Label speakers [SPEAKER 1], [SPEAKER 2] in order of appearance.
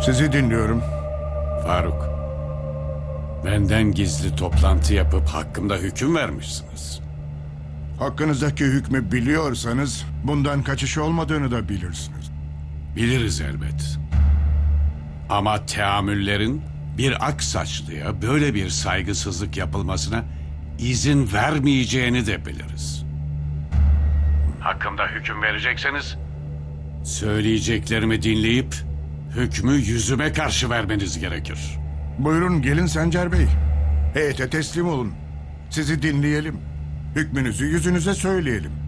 [SPEAKER 1] Sizi dinliyorum.
[SPEAKER 2] Faruk, benden gizli toplantı yapıp hakkımda hüküm vermişsiniz.
[SPEAKER 1] Hakkınızdaki hükmü biliyorsanız bundan kaçış olmadığını da bilirsiniz.
[SPEAKER 2] Biliriz elbet. Ama teamüllerin bir aksaçlıya böyle bir saygısızlık yapılmasına izin vermeyeceğini de biliriz. Hakkımda hüküm verecekseniz söyleyeceklerimi dinleyip hükmü yüzüme karşı vermeniz gerekir.
[SPEAKER 1] Buyurun gelin Sencer Bey. Heyete teslim olun. Sizi dinleyelim. Hükmünüzü yüzünüze söyleyelim.